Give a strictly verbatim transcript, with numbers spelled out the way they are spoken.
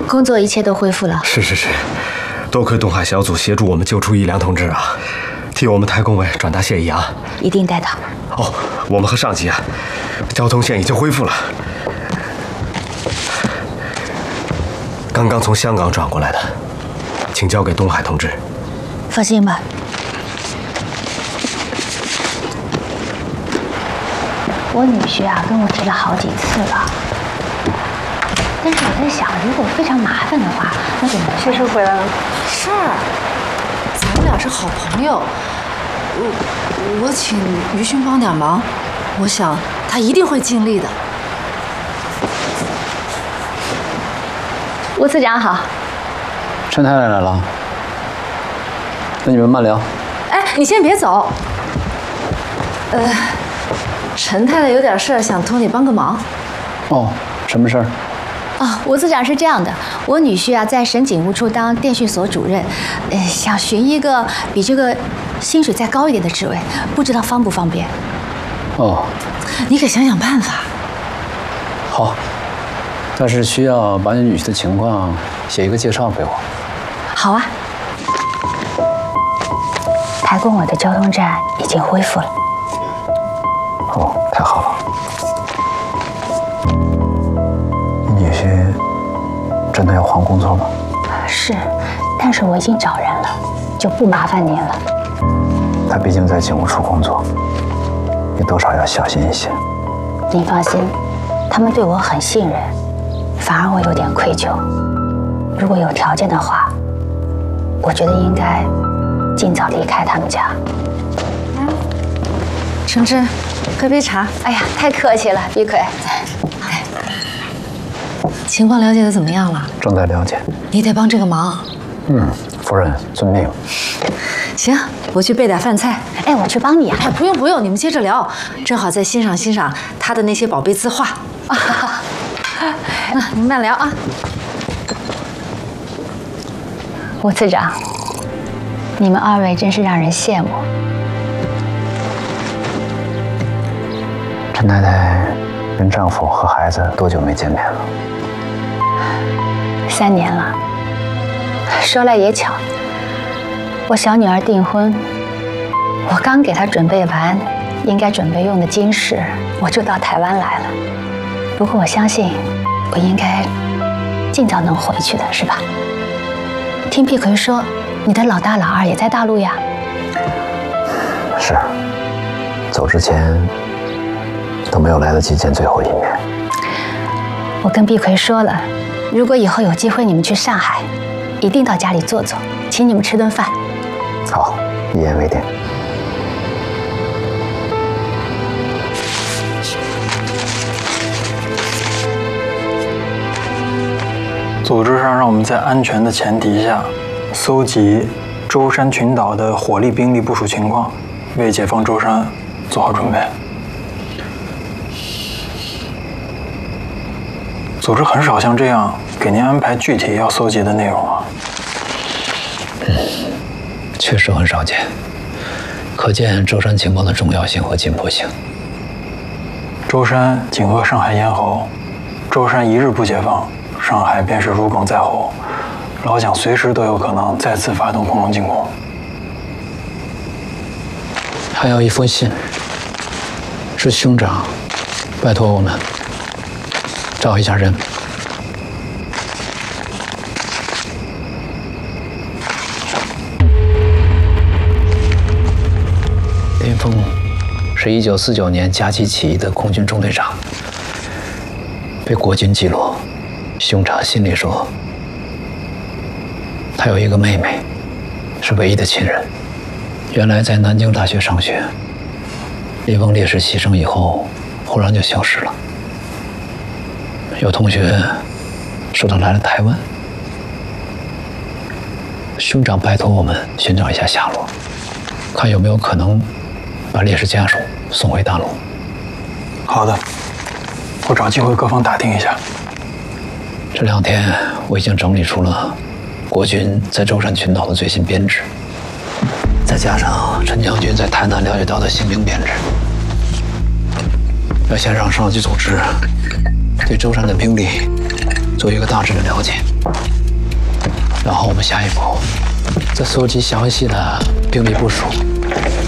工作一切都恢复了。 是是是，多亏东海小组协助我们救出一良同志啊，替我们台工委转达谢意啊。 一定带到。 哦，我们和上级啊，交通线已经恢复了。刚刚从香港转过来的，请交给东海同志。 放心吧。我女婿啊跟我提了好几次了，但是我在想，如果非常麻烦的话，那怎么办？ 先生回来了。 是，咱们俩是好朋友，我我请于勋帮点忙，我想他一定会尽力的。 吴次长好。 陈太太来了，那你们慢聊。 哎，你先别走。呃，陈太太有点事儿，想托你帮个忙。 哦，什么事儿？ 哦，吴次长是这样的，我女婿啊在省警务处当电讯所主任，呃，想寻一个比这个薪水再高一点的职位，不知道方不方便？ 哦， 你可想想办法。 好，但是需要把你女婿的情况写一个介绍给我。 好啊。台工委的交通站已经恢复了。 哦，太好了。你女婿真的要换工作吗？ 是，但是我已经找人了，就不麻烦您了。 他毕竟在警务处工作，你多少要小心一些。 您放心，他们对我很信任，反而我有点愧疚。如果有条件的话，我觉得应该尽早离开他们家。 橙汁，喝杯茶。 哎呀，太客气了，碧葵。 哎，情况了解的怎么样了？ 正在了解。 你得帮这个忙。 嗯，夫人遵命。 行，我去备点饭菜。 哎，我去帮你啊。 哎，不用不用，你们接着聊，正好再欣赏欣赏他的那些宝贝字画。啊，那你们慢聊啊。 吴次长，你们二位真是让人羡慕。 陈太太跟丈夫和孩子多久没见面了？ 三年了。说来也巧，我小女儿订婚，我刚给她准备完应该准备用的金饰，我就到台湾来了。不过我相信，我应该尽早能回去的，是吧？听碧葵说，你的老大老二也在大陆呀？ 是，走之前都没有来得及见最后一面。 我跟碧葵说了，如果以后有机会你们去上海，一定到家里坐坐，请你们吃顿饭。 好，一言为定。 组织上让我们在安全的前提下，搜集舟山群岛的火力兵力部署情况，为解放舟山做好准备。组织很少像这样给您安排具体要搜集的内容啊。 嗯，确实很少见，可见舟山情报的重要性和紧迫性。 舟山紧扼上海咽喉，舟山一日不解放，上海便是如鲠在喉，老蒋随时都有可能再次发动空中进攻。 还有一封信，是兄长拜托我们找一下人。林峰是一九四九年甲级起义的空军中队长，被国军击落。兄长信里说，他有一个妹妹，是唯一的亲人。原来在南京大学上学，林峰烈士牺牲以后，忽然就消失了。有同学说他来了台湾，兄长拜托我们寻找一下下落，看有没有可能把烈士家属送回大陆。 好的，我找机会各方打听一下。 这两天我已经整理出了国军在舟山群岛的最新编制，再加上陈将军在台南了解到的新兵编制，要先让上级组织对舟山的兵力做一个大致的了解。然后我们下一步再搜集详细的兵力部署，